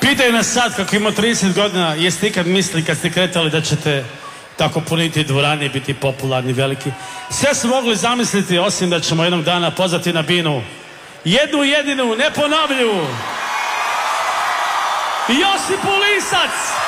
Pitaju nas sad kako ima 30 godina, jeste ikad mislili kad ste kretali da ćete tako puniti dvorane i biti popularni, veliki? Sve smo mogli zamisliti, osim da ćemo jednog dana pozvati na binu jednu jedinu, neponovljivu Josipu Lisac!